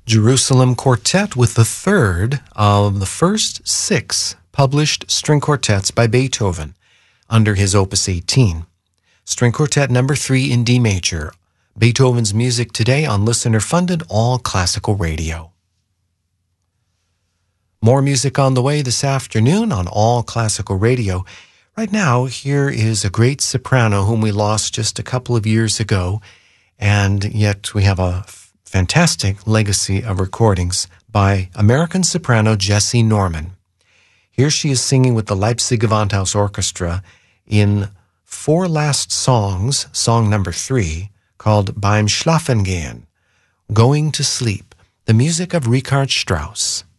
Jerusalem Quartet with the third of the first 6 published string quartets by Beethoven under his Opus 18. String Quartet number 3 in D major. Beethoven's music today on listener-funded All Classical Radio. More music on the way this afternoon on All Classical Radio. Right now, here is a great soprano whom we lost just a couple of years ago, and yet we have a fantastic legacy of recordings by American soprano Jessie Norman. Here she is singing with the Leipzig Gewandhaus Orchestra in 4 last songs, song number 3, called Beim Schlafengehen, Going to Sleep, the music of Richard Strauss.